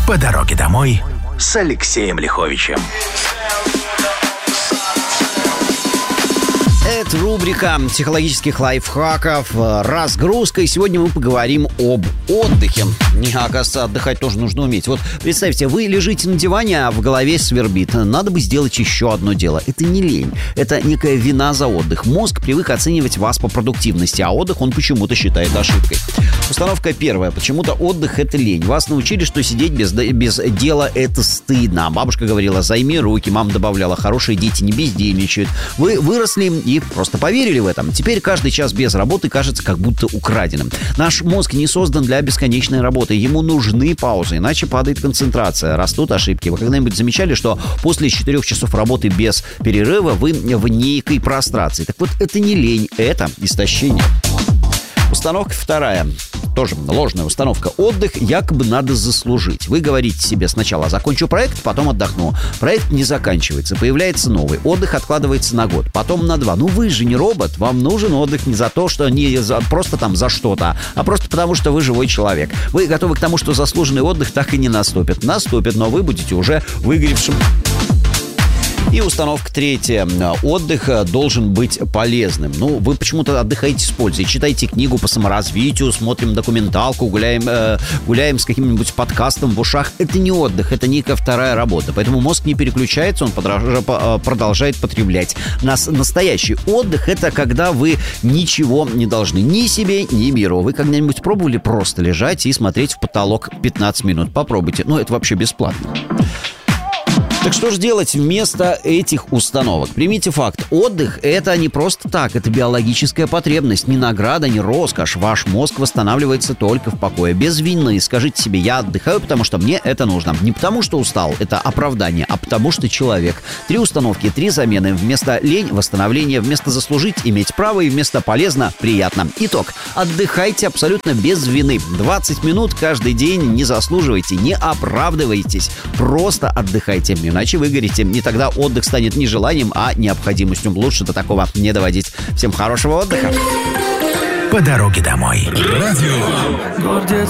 По дороге домой с Алексеем Лиховичем. Это рубрика психологических лайфхаков «Разгрузка». И сегодня мы поговорим об отдыхе. Оказывается, отдыхать тоже нужно уметь. Вот представьте, вы лежите на диване, а в голове свербит. Надо бы сделать еще одно дело. Это не лень. Это некая вина за отдых. Мозг привык оценивать вас по продуктивности, а отдых он почему-то считает ошибкой. Установка первая. Почему-то отдых – это лень. Вас научили, что сидеть без дела – это стыдно. Бабушка говорила: займи руки. Мама добавляла: хорошие дети не бездельничают. Вы выросли и просто поверили в этом. Теперь каждый час без работы кажется как будто украденным. Наш мозг не создан для бесконечной работы. Ему нужны паузы, иначе падает концентрация, растут ошибки. Вы когда-нибудь замечали, что после 4 часов работы без перерыва вы в некой прострации? Так вот, это не лень, это истощение. Установка вторая. Тоже ложная установка. Отдых якобы надо заслужить. Вы говорите себе: сначала закончу проект, потом отдохну. Проект не заканчивается, появляется новый. Отдых откладывается на год, потом на 2. Ну вы же не робот. Вам нужен отдых не за то, что не за, просто там за что-то, а просто потому, что вы живой человек. Вы готовы к тому, что заслуженный отдых так и не наступит. Наступит, но вы будете уже выгоревшим. И установка третья. Отдых должен быть полезным. Ну, вы почему-то отдыхаете с пользой. Читайте книгу по саморазвитию, смотрим документалку, гуляем с каким-нибудь подкастом в ушах. Это не отдых, это некая вторая работа. Поэтому мозг не переключается, он продолжает потреблять. Настоящий отдых – это когда вы ничего не должны ни себе, ни миру. Вы когда-нибудь пробовали просто лежать и смотреть в потолок 15 минут? Попробуйте. Ну, это вообще бесплатно. Так что же делать вместо этих установок? Примите факт. Отдых – это не просто так. Это биологическая потребность. Не награда, не роскошь. Ваш мозг восстанавливается только в покое. Без вины. Скажите себе: я отдыхаю, потому что мне это нужно. Не потому что устал, это оправдание, а потому что человек. 3 установки, 3 замены. Вместо лень – восстановление. Вместо заслужить – иметь право. И вместо полезно – приятно. Итог. Отдыхайте абсолютно без вины. 20 минут каждый день не заслуживайте, не оправдывайтесь. Просто отдыхайте. Иначе вы горите. И тогда отдых станет не желанием, а необходимостью. Лучше до такого не доводить. Всем хорошего отдыха. По дороге домой. Радио.